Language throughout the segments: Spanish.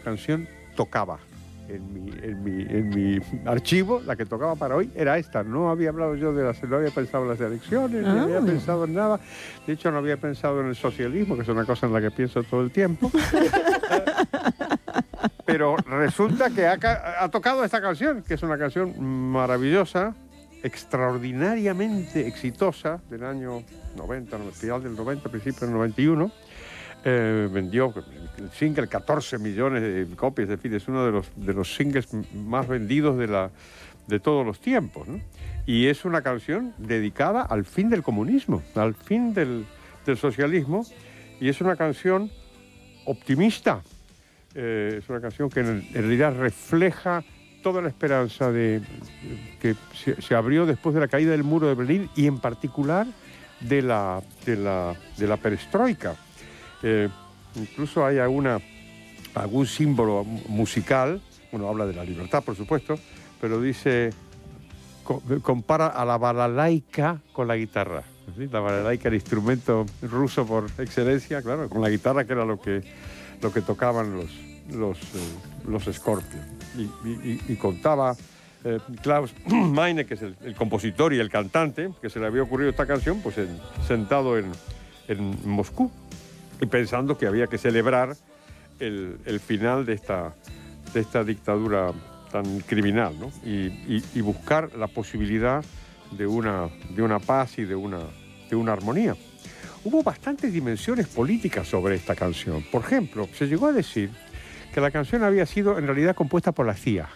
canción tocaba. En mi archivo, la que tocaba para hoy era esta. No había hablado yo no había pensado en las elecciones, ni había pensado en nada. De hecho, no había pensado en el socialismo, que es una cosa en la que pienso todo el tiempo. Pero resulta que ha tocado esta canción, que es una canción maravillosa, extraordinariamente exitosa, del año 90, final del 90, principio del 91. Vendió el single 14 millones de copias, en fin, es uno de los singles más vendidos de todos los tiempos, ¿no? Y es una canción dedicada al fin del comunismo, al fin del socialismo, y es una canción optimista. Es una canción que en realidad refleja toda la esperanza que se abrió después de la caída del muro de Berlín y en particular de la perestroika. Incluso hay algún símbolo musical, uno habla de la libertad, por supuesto, pero dice, compara a la balalaika con la guitarra. ¿Sí? La balalaika, el instrumento ruso por excelencia, claro, con la guitarra, que era lo que tocaban los Scorpions. Y contaba Klaus Meine, que es el compositor y el cantante, que se le había ocurrido esta canción, pues sentado en Moscú, y pensando que había que celebrar el final de esta dictadura tan criminal, ¿no? Y buscar la posibilidad de una paz y de una armonía. Hubo bastantes dimensiones políticas sobre esta canción. Por ejemplo, se llegó a decir que la canción había sido en realidad compuesta por la CIA.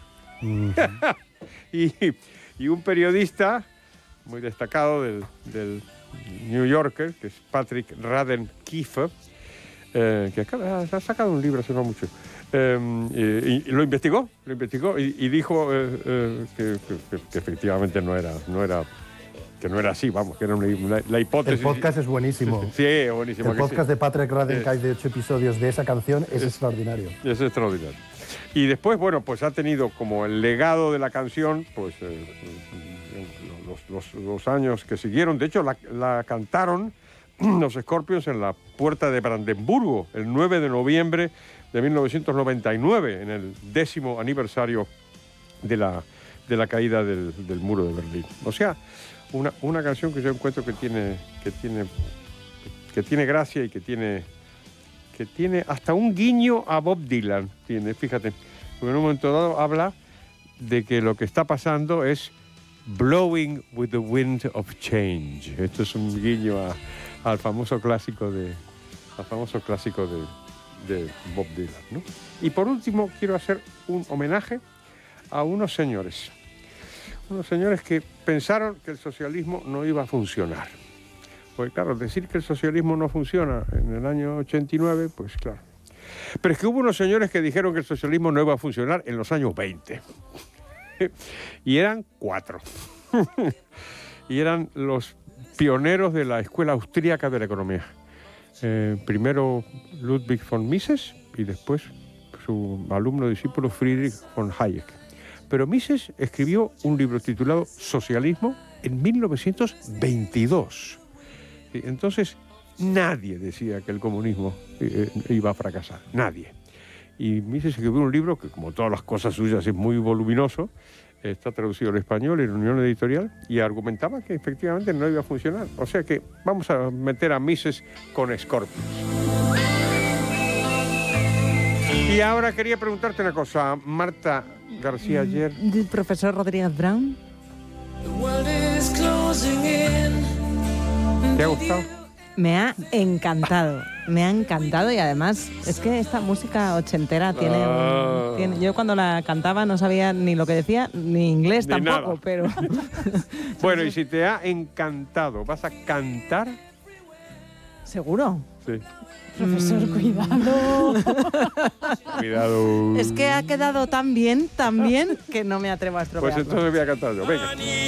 y un periodista muy destacado del New Yorker, que es Patrick Radden Keefe, que ha sacado un libro hace no mucho, y lo investigó y dijo que efectivamente no era así, vamos, que era la hipótesis. El podcast es buenísimo. Sí, es buenísimo. El podcast de Patrick Radden, que hay de 8 episodios de esa canción, es extraordinario. Es extraordinario. Y después, bueno, pues ha tenido como el legado de la canción, pues los años que siguieron. De hecho, la cantaron los Scorpions en la Puerta de Brandenburgo, el 9 de noviembre de 1999, en el 10º aniversario de la caída del muro de Berlín. O sea, una canción que yo encuentro que tiene gracia y que tiene hasta un guiño a Bob Dylan. Fíjate, porque en un momento dado habla de que lo que está pasando es Blowing with the Wind of Change. Esto es un guiño al famoso clásico de Bob Dylan, ¿no? Y por último quiero hacer un homenaje a unos señores que pensaron que el socialismo no iba a funcionar. Porque claro, decir que el socialismo no funciona en el año 89, pues claro. Pero es que hubo unos señores que dijeron que el socialismo no iba a funcionar en los años 20. Y eran 4. Y eran los pioneros de la escuela austríaca de la economía. Primero Ludwig von Mises y después su alumno discípulo Friedrich von Hayek. Pero Mises escribió un libro titulado Socialismo en 1922. Entonces nadie decía que el comunismo iba a fracasar, nadie. Y Mises escribió un libro que, como todas las cosas suyas, es muy voluminoso, está traducido al español en Unión Editorial, y argumentaba que efectivamente no iba a funcionar. O sea que vamos a meter a Mises con Scorpions. Y ahora quería preguntarte una cosa, Marta García Ayer. Profesor Rodríguez Brown. ¿Te ha gustado? Me ha encantado y además es que esta música ochentera tiene yo cuando la cantaba no sabía ni lo que decía, ni inglés ni tampoco, nada. Pero... Bueno, y si te ha encantado, ¿vas a cantar? ¿Seguro? Sí. Profesor, cuidado. Cuidado. Es que ha quedado tan bien, que no me atrevo a estropearlo. Pues entonces voy a cantar yo, venga.